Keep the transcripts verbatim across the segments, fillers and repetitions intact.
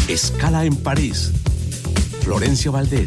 Escala en París. Florencia Valdés.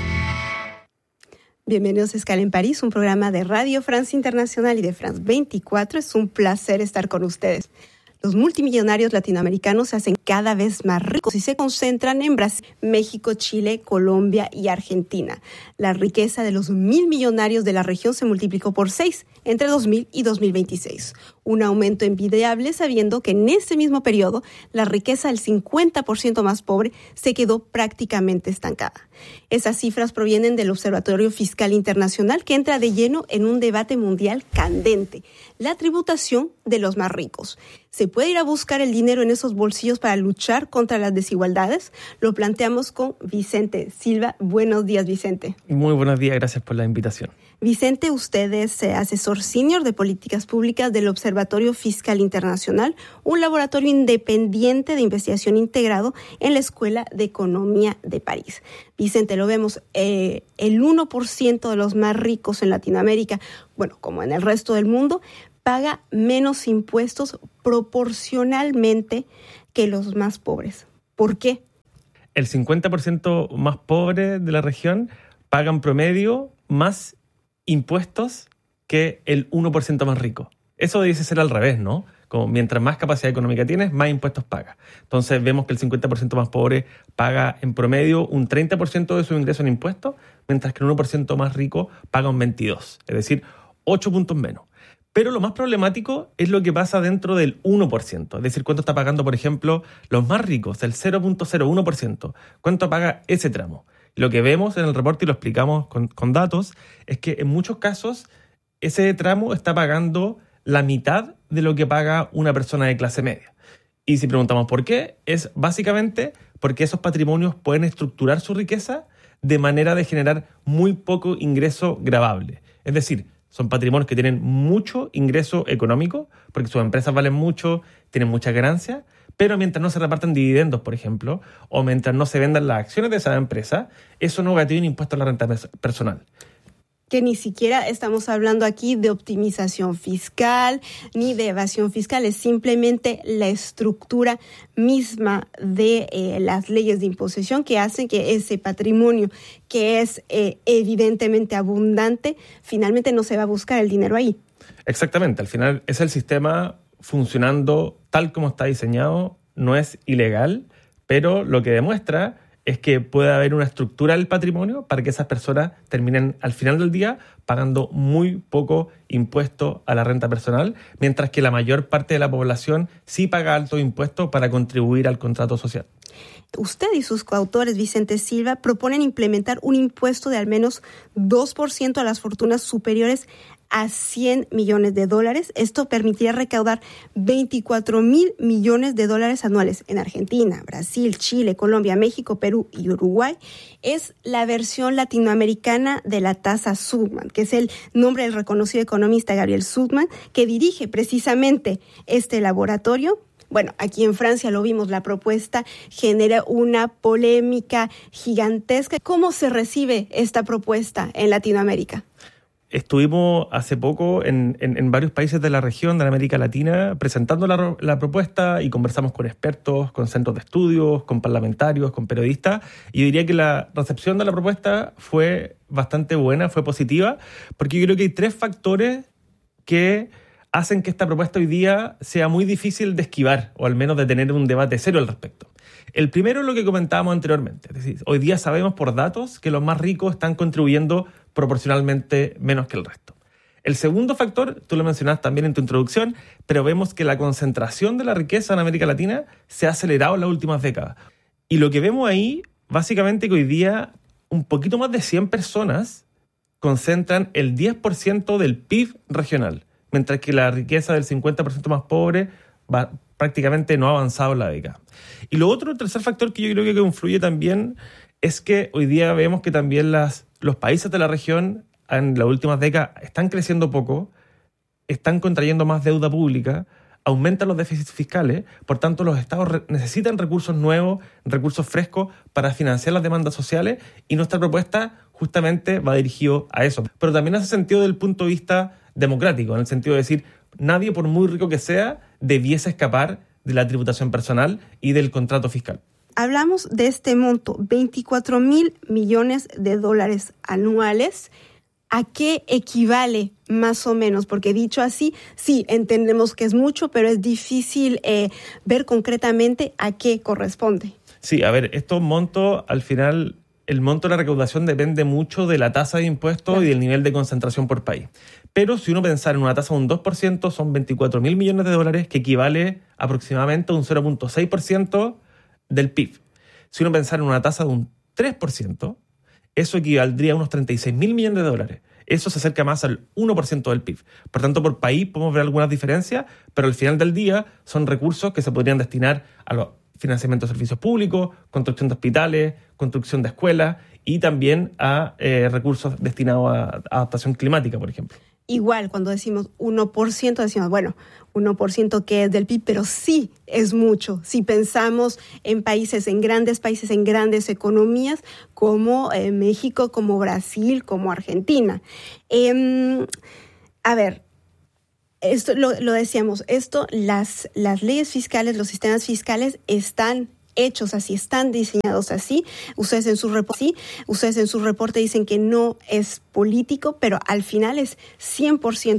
Bienvenidos a Escala en París, un programa de Radio France Internacional y de France veinticuatro. Es un placer estar con ustedes. Los multimillonarios latinoamericanos se hacen cada vez más ricos y se concentran en Brasil, México, Chile, Colombia y Argentina. La riqueza de los mil millonarios de la región se multiplicó por seis entre dos mil y dos mil veintiséis. Un aumento envidiable sabiendo que en ese mismo periodo la riqueza del cincuenta por ciento más pobre se quedó prácticamente estancada. Esas cifras provienen del Observatorio Fiscal Internacional, que entra de lleno en un debate mundial candente: la tributación de los más ricos. ¿Se puede ir a buscar el dinero en esos bolsillos para luchar contra las desigualdades? Lo planteamos con Vicente Silva. Buenos días, Vicente. Muy buenos días, gracias por la invitación. Vicente, usted es asesor senior de políticas públicas del Observatorio Fiscal Internacional, un laboratorio independiente de investigación integrado en la Escuela de Economía de París. Vicente, lo vemos, eh, el uno por ciento de los más ricos en Latinoamérica, bueno, como en el resto del mundo, paga menos impuestos proporcionalmente que los más pobres. ¿Por qué? El cincuenta por ciento más pobre de la región pagan promedio más impuestos que el uno por ciento más rico. Eso debe ser al revés, ¿no? Como mientras más capacidad económica tienes, más impuestos pagas. Entonces vemos que el cincuenta por ciento más pobre paga en promedio un treinta por ciento de su ingreso en impuestos, mientras que el uno por ciento más rico paga un veintidós por ciento, es decir, ocho puntos menos. Pero lo más problemático es lo que pasa dentro del uno por ciento, es decir, cuánto está pagando, por ejemplo, los más ricos, el cero punto cero uno por ciento. ¿Cuánto paga ese tramo? Lo que vemos en el reporte, y lo explicamos con, con datos, es que en muchos casos ese tramo está pagando la mitad de lo que paga una persona de clase media. Y si preguntamos por qué, es básicamente porque esos patrimonios pueden estructurar su riqueza de manera de generar muy poco ingreso gravable. Es decir, son patrimonios que tienen mucho ingreso económico, porque sus empresas valen mucho, tienen muchas ganancias, pero mientras no se repartan dividendos, por ejemplo, o mientras no se vendan las acciones de esa empresa, eso no gatillo un impuesto a la renta personal. Que ni siquiera estamos hablando aquí de optimización fiscal ni de evasión fiscal, es simplemente la estructura misma de eh, las leyes de imposición que hacen que ese patrimonio, que es eh, evidentemente abundante, finalmente no se va a buscar el dinero ahí. Exactamente, al final es el sistema funcionando tal como está diseñado, no es ilegal, pero lo que demuestra es que puede haber una estructura del patrimonio para que esas personas terminen al final del día pagando muy poco impuesto a la renta personal, mientras que la mayor parte de la población sí paga alto impuesto para contribuir al contrato social. Usted y sus coautores, Vicente Silva, proponen implementar un impuesto de al menos dos por ciento a las fortunas superiores a cien millones de dólares. Esto permitiría recaudar veinticuatro mil millones de dólares anuales en Argentina, Brasil, Chile, Colombia, México, Perú y Uruguay. Es la versión latinoamericana de la tasa Subman, que es el nombre del reconocido economista Gabriel Subman, que dirige precisamente este laboratorio. Bueno, aquí en Francia lo vimos, la propuesta genera una polémica gigantesca. ¿Cómo se recibe esta propuesta en Latinoamérica? Estuvimos hace poco en, en, en varios países de la región, de la América Latina, presentando la, la propuesta y conversamos con expertos, con centros de estudios, con parlamentarios, con periodistas. Y yo diría que la recepción de la propuesta fue bastante buena, fue positiva, porque yo creo que hay tres factores que hacen que esta propuesta hoy día sea muy difícil de esquivar, o al menos de tener un debate serio al respecto. El primero es lo que comentábamos anteriormente. Es decir, hoy día sabemos por datos que los más ricos están contribuyendo proporcionalmente menos que el resto. El segundo factor, tú lo mencionabas también en tu introducción, pero vemos que la concentración de la riqueza en América Latina se ha acelerado en las últimas décadas. Y lo que vemos ahí, básicamente que hoy día un poquito más de cien personas concentran el diez por ciento del P I B regional, mientras que la riqueza del cincuenta por ciento más pobre va, prácticamente no ha avanzado en la década. Y lo otro, el tercer factor que yo creo que influye también es que hoy día vemos que también las, los países de la región en las últimas décadas están creciendo poco, están contrayendo más deuda pública, aumentan los déficits fiscales, por tanto los estados re- necesitan recursos nuevos, recursos frescos para financiar las demandas sociales, y nuestra propuesta justamente va dirigido a eso. Pero también hace sentido desde el punto de vista democrático, en el sentido de decir, nadie, por muy rico que sea, debiese escapar de la tributación personal y del contrato fiscal. hablamos de este monto, veinticuatro mil millones de dólares anuales. ¿A qué equivale más o menos? Porque dicho así, sí, entendemos que es mucho, pero es difícil eh, ver concretamente a qué corresponde. Sí, a ver, estos montos, al final, el monto de la recaudación depende mucho de la tasa de impuestos claro. y del nivel de concentración por país. Pero si uno pensara en una tasa de un dos por ciento, son veinticuatro mil millones de dólares, que equivale aproximadamente a un cero punto seis por ciento del P I B. Si uno pensara en una tasa de un tres por ciento, eso equivaldría a unos treinta y seis mil millones de dólares. Eso se acerca más al uno por ciento del P I B. Por tanto, por país podemos ver algunas diferencias, pero al final del día son recursos que se podrían destinar a los financiamientos de servicios públicos, construcción de hospitales, construcción de escuelas y también a eh, recursos destinados a adaptación climática, por ejemplo. Igual, cuando decimos uno por ciento, decimos, bueno, uno por ciento que es del P I B, pero sí es mucho. Si pensamos en países, en grandes países, en grandes economías, como eh, México, como Brasil, como Argentina. Eh, a ver, esto lo, lo decíamos, esto, las, las leyes fiscales, los sistemas fiscales están hechos así, están diseñados así. Ustedes en su reporte, sí, ustedes en su reporte dicen que no es político, pero al final es cien por ciento